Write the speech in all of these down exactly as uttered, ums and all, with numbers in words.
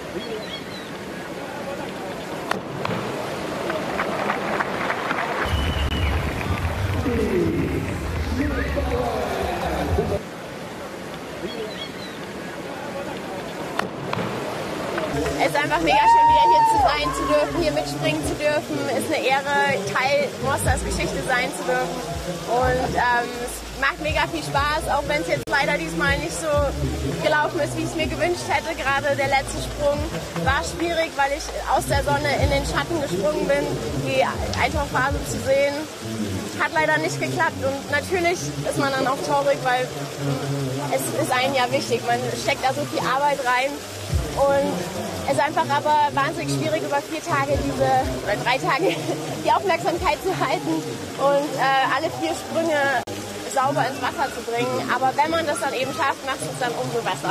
Es ist einfach mega schön, wieder hier zu sein zu dürfen, hier mitspringen zu dürfen. Es ist eine Ehre, Teil Mosters Geschichte sein zu dürfen. Und ähm, es macht mega viel Spaß, auch wenn es jetzt leider diesmal nicht so gelaufen ist, wie ich es mir gewünscht hätte. Gerade der letzte Sprung war schwierig, weil ich aus der Sonne in den Schatten gesprungen bin, die Eintauchphase zu sehen. Hat leider nicht geklappt und natürlich ist man dann auch traurig, weil es ist einem ja wichtig. Man steckt da so viel Arbeit rein. Und es ist einfach aber wahnsinnig schwierig, über vier Tage diese, oder drei Tage, die Aufmerksamkeit zu halten und äh, alle vier Sprünge sauber ins Wasser zu bringen. Aber wenn man das dann eben schafft, macht es dann umso besser.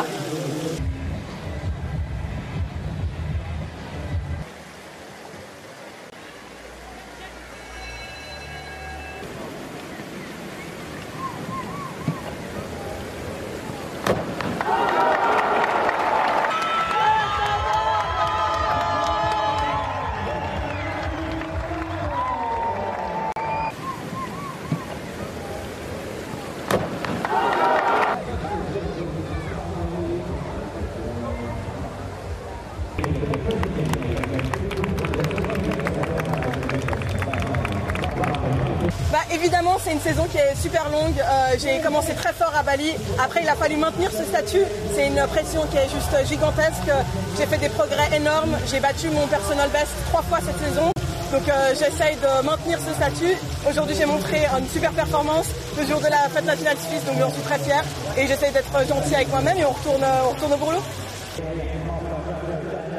Bah, évidemment, c'est une saison qui est super longue. Euh, j'ai commencé très fort à Bali. Après, il a fallu maintenir ce statut. C'est une pression qui est juste gigantesque. J'ai fait des progrès énormes. J'ai battu mon personal best trois fois cette saison. Donc euh, j'essaye de maintenir ce statut. Aujourd'hui, j'ai montré une super performance le jour de la fête nationale suisse, donc j'en suis très fière. Et j'essaye d'être gentil avec moi-même et on retourne, on retourne au boulot.